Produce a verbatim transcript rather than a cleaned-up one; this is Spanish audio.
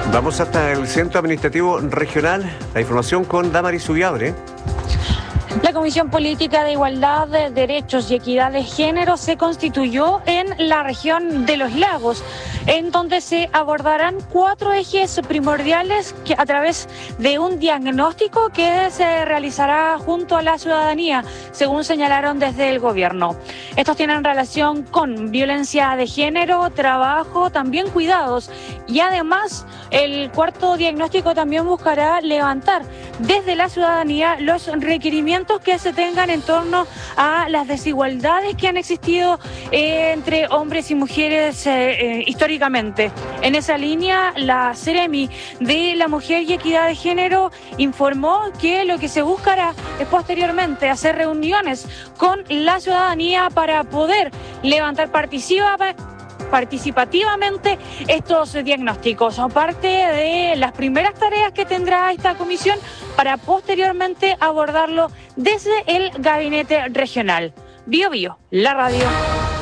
Vamos hasta el Centro Administrativo Regional. La información con Damaris Ubiabre. La Comisión Política de Igualdad, Derechos y Equidad de Género se constituyó en la región de Los Lagos, en donde se abordarán cuatro ejes primordiales que, a través de un diagnóstico que se realizará junto a la ciudadanía, según señalaron desde el gobierno. Estos tienen relación con violencia de género, trabajo, también cuidados, y además el cuarto diagnóstico también buscará levantar desde la ciudadanía los requerimientos que se tengan en torno a las desigualdades que han existido eh, entre hombres y mujeres eh, eh, históricamente. En esa línea, la Ceremi de la Mujer y Equidad de Género informó que lo que se buscará es posteriormente hacer reuniones con la ciudadanía para poder levantar participa participativamente estos diagnósticos. Son parte de las primeras tareas que tendrá esta comisión para posteriormente abordarlo desde el gabinete regional. Bio Bio, la radio.